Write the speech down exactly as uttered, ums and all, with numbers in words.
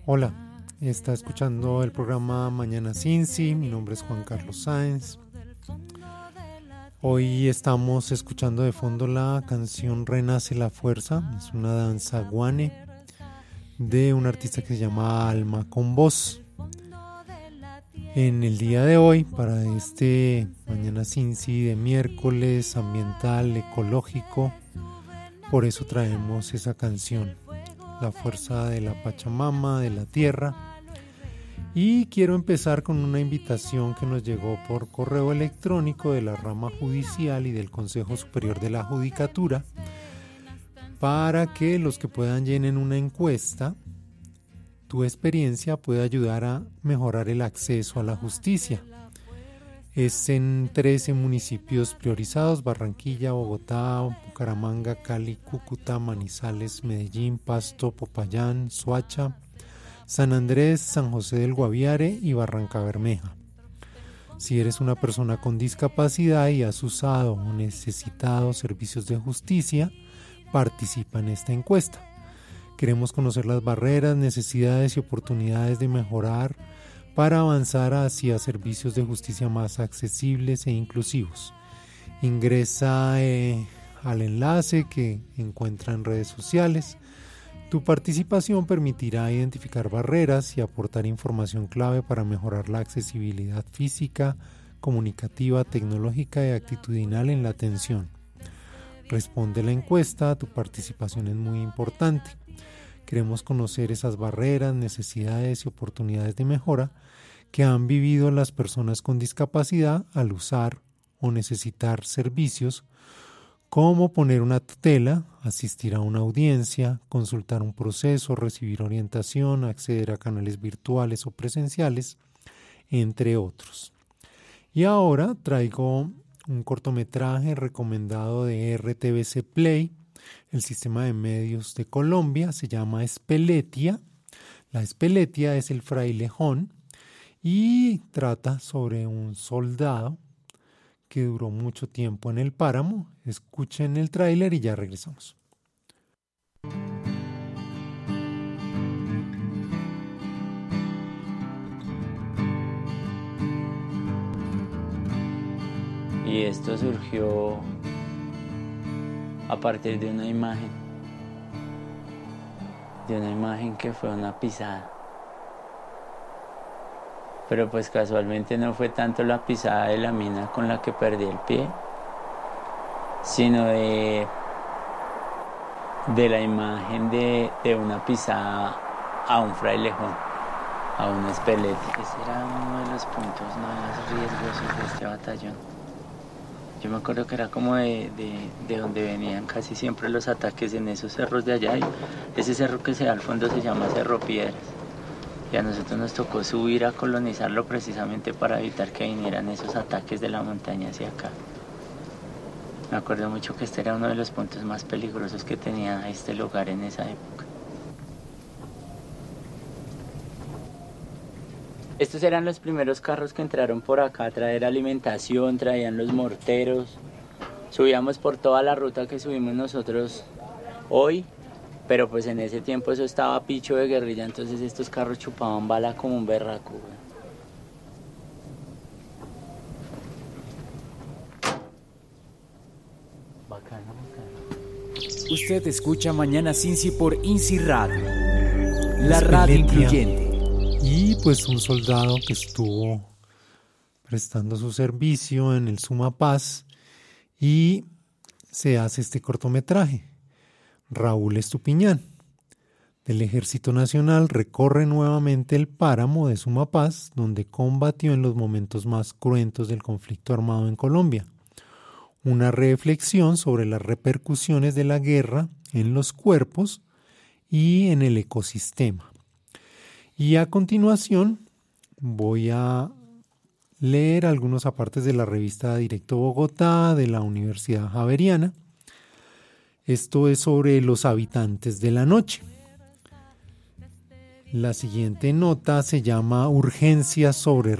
Hola, está escuchando el programa Mañana Cincy. Mi nombre es Juan Carlos Sáenz. Hoy estamos escuchando de fondo la canción Renace la Fuerza. Es una danza guane de un artista que se llama Alma con Voz. En el día de hoy, para este Mañana Cincy de miércoles ambiental, ecológico, por eso traemos esa canción, la fuerza de la Pachamama, de la tierra. Y quiero empezar con una invitación que nos llegó por correo electrónico de la rama judicial y del Consejo Superior de la Judicatura para que los que puedan llenen una encuesta. Tu experiencia puede ayudar a mejorar el acceso a la justicia. Es en trece municipios priorizados: Barranquilla, Bogotá, Bucaramanga, Cali, Cúcuta, Manizales, Medellín, Pasto, Popayán, Soacha, San Andrés, San José del Guaviare y Barrancabermeja. Si eres una persona con discapacidad y has usado o necesitado servicios de justicia, participa en esta encuesta. Queremos conocer las barreras, necesidades y oportunidades de mejorar para avanzar hacia servicios de justicia más accesibles e inclusivos. Ingresa eh, al enlace que encuentra en redes sociales. Tu participación permitirá identificar barreras y aportar información clave para mejorar la accesibilidad física, comunicativa, tecnológica y actitudinal en la atención. Responde la encuesta, tu participación es muy importante. Queremos conocer esas barreras, necesidades y oportunidades de mejora que han vivido las personas con discapacidad al usar o necesitar servicios como poner una tutela, asistir a una audiencia, consultar un proceso, recibir orientación, acceder a canales virtuales o presenciales, entre otros. Y ahora traigo un cortometraje recomendado de R T V C Play, el sistema de medios de Colombia. Se llama Espeletia. La Espeletia es el frailejón y trata sobre un soldado que duró mucho tiempo en el páramo. Escuchen el tráiler y ya regresamos. Y esto surgió a partir de una imagen, de una imagen que fue una pisada. Pero pues casualmente no fue tanto la pisada de la mina con la que perdí el pie, sino de, de la imagen de, de una pisada a un frailejón, a un espelete. Ese era uno de los puntos más riesgosos de este batallón. Yo me acuerdo que era como de, de, de donde venían casi siempre los ataques, en esos cerros de allá. Y ese cerro que se da al fondo se llama Cerro Piedras. Y a nosotros nos tocó subir a colonizarlo precisamente para evitar que vinieran esos ataques de la montaña hacia acá. Me acuerdo mucho que este era uno de los puntos más peligrosos que tenía este lugar en esa época. Estos eran los primeros carros que entraron por acá a traer alimentación, traían los morteros. Subíamos por toda la ruta que subimos nosotros hoy, pero pues en ese tiempo eso estaba picho de guerrilla, entonces estos carros chupaban bala como un berraco. Bacana, bacana. Usted escucha Mañana Cincy por INCI Radio, la radio incluyente. Y pues un soldado que estuvo prestando su servicio en el Sumapaz y se hace este cortometraje. Raúl Estupiñán, del Ejército Nacional, recorre nuevamente el páramo de Sumapaz, donde combatió en los momentos más cruentos del conflicto armado en Colombia. Una reflexión sobre las repercusiones de la guerra en los cuerpos y en el ecosistema. Y a continuación voy a leer algunos apartes de la revista Directo Bogotá de la Universidad Javeriana. Esto es sobre los habitantes de la noche. La siguiente nota se llama Urgencias sobre